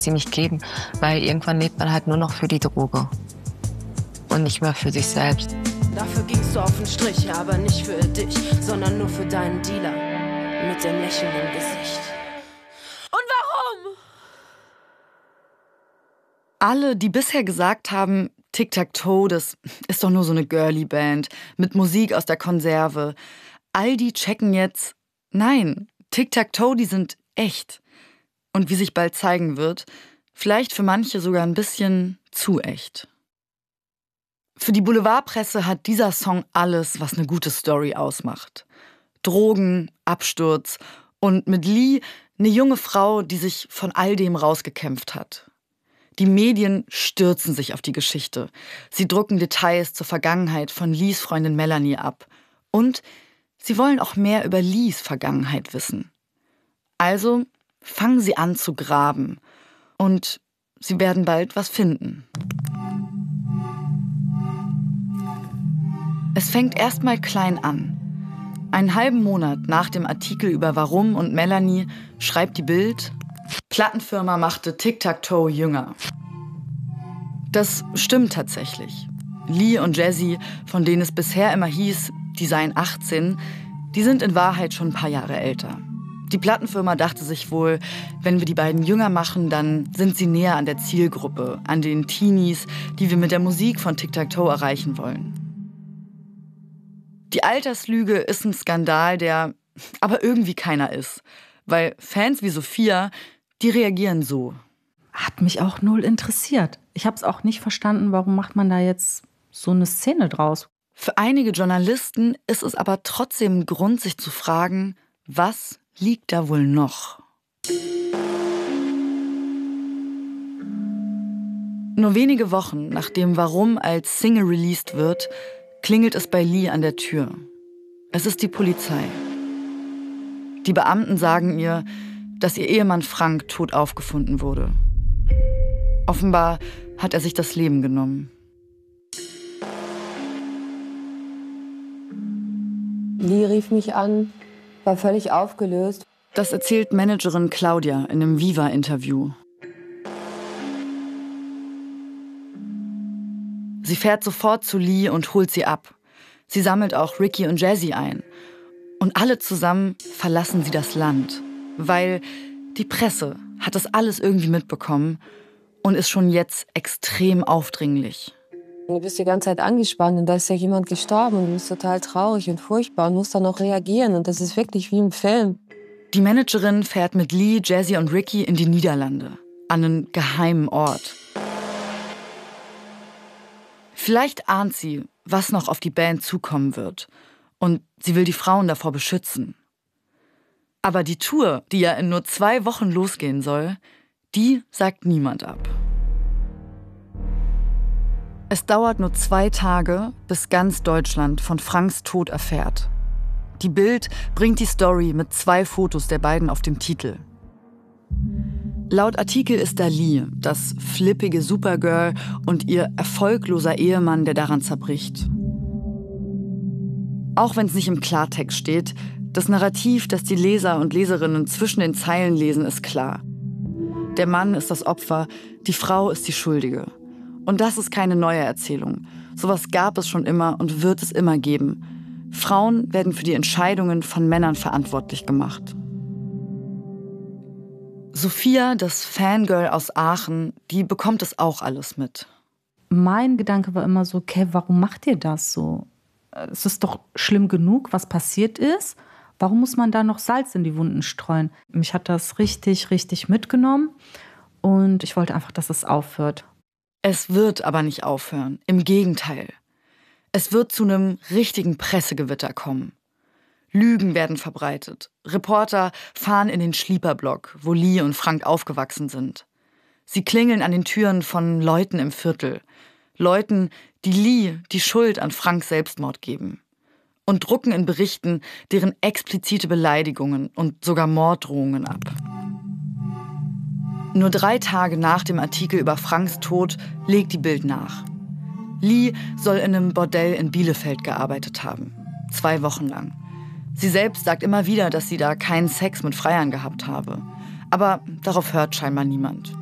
ziemlich geben, weil irgendwann lebt man halt nur noch für die Droge und nicht mehr für sich selbst. Dafür gingst du auf den Strich, aber nicht für dich, sondern nur für deinen Dealer mit dem Lächeln im Gesicht. Und warum? Alle, die bisher gesagt haben, Tic-Tac-Toe, das ist doch nur so eine Girly-Band mit Musik aus der Konserve, all die checken jetzt, nein, Tic-Tac-Toe, die sind echt. Und wie sich bald zeigen wird, vielleicht für manche sogar ein bisschen zu echt. Für die Boulevardpresse hat dieser Song alles, was eine gute Story ausmacht. Drogen, Absturz und mit Lee eine junge Frau, die sich von all dem rausgekämpft hat. Die Medien stürzen sich auf die Geschichte. Sie drucken Details zur Vergangenheit von Lees Freundin Melanie ab. Und sie wollen auch mehr über Lees Vergangenheit wissen. Also fangen sie an zu graben. Und sie werden bald was finden. Es fängt erstmal klein an. Einen halben Monat nach dem Artikel über Warum und Melanie schreibt die Bild: Plattenfirma machte Tic-Tac-Toe jünger. Das stimmt tatsächlich. Lee und Jazzy, von denen es bisher immer hieß, die seien 18, die sind in Wahrheit schon ein paar Jahre älter. Die Plattenfirma dachte sich wohl, wenn wir die beiden jünger machen, dann sind sie näher an der Zielgruppe, an den Teenies, die wir mit der Musik von Tic-Tac-Toe erreichen wollen. Die Alterslüge ist ein Skandal, der aber irgendwie keiner ist. Weil Fans wie Sophia, die reagieren so. Hat mich auch null interessiert. Ich habe es auch nicht verstanden, warum macht man da jetzt so eine Szene draus. Für einige Journalisten ist es aber trotzdem ein Grund, sich zu fragen, was liegt da wohl noch? Nur wenige Wochen nachdem Warum als Single released wird, klingelt es bei Lee an der Tür. Es ist die Polizei. Die Beamten sagen ihr, dass ihr Ehemann Frank tot aufgefunden wurde. Offenbar hat er sich das Leben genommen. Lee rief mich an, war völlig aufgelöst. Das erzählt Managerin Claudia in einem Viva-Interview. Sie fährt sofort zu Lee und holt sie ab. Sie sammelt auch Ricky und Jazzy ein. Und alle zusammen verlassen sie das Land. Weil die Presse hat das alles irgendwie mitbekommen und ist schon jetzt extrem aufdringlich. Du bist die ganze Zeit angespannt und da ist ja jemand gestorben und du bist total traurig und furchtbar und musst dann auch reagieren und das ist wirklich wie im Film. Die Managerin fährt mit Lee, Jazzy und Ricky in die Niederlande, an einen geheimen Ort. Vielleicht ahnt sie, was noch auf die Band zukommen wird und sie will die Frauen davor beschützen. Aber die Tour, die ja in nur 2 Wochen losgehen soll, die sagt niemand ab. Es dauert nur 2 Tage, bis ganz Deutschland von Franks Tod erfährt. Die Bild bringt die Story mit 2 Fotos der beiden auf dem Titel. Laut Artikel ist da Lee, das flippige Supergirl und ihr erfolgloser Ehemann, der daran zerbricht. Auch wenn es nicht im Klartext steht, das Narrativ, das die Leser und Leserinnen zwischen den Zeilen lesen, ist klar. Der Mann ist das Opfer, die Frau ist die Schuldige. Und das ist keine neue Erzählung. Sowas gab es schon immer und wird es immer geben. Frauen werden für die Entscheidungen von Männern verantwortlich gemacht. Sophia, das Fangirl aus Aachen, die bekommt es auch alles mit. Mein Gedanke war immer so, okay, warum macht ihr das so? Es ist doch schlimm genug, was passiert ist. Warum muss man da noch Salz in die Wunden streuen? Mich hat das richtig, richtig mitgenommen und ich wollte einfach, dass es aufhört. Es wird aber nicht aufhören. Im Gegenteil. Es wird zu einem richtigen Pressegewitter kommen. Lügen werden verbreitet. Reporter fahren in den Schlieperblock, wo Lee und Frank aufgewachsen sind. Sie klingeln an den Türen von Leuten im Viertel. Leuten, die Lee die Schuld an Franks Selbstmord geben. Und drucken in Berichten deren explizite Beleidigungen und sogar Morddrohungen ab. Nur 3 Tage nach dem Artikel über Franks Tod legt die Bild nach. Lee soll in einem Bordell in Bielefeld gearbeitet haben. 2 Wochen lang. Sie selbst sagt immer wieder, dass sie da keinen Sex mit Freiern gehabt habe. Aber darauf hört scheinbar niemand.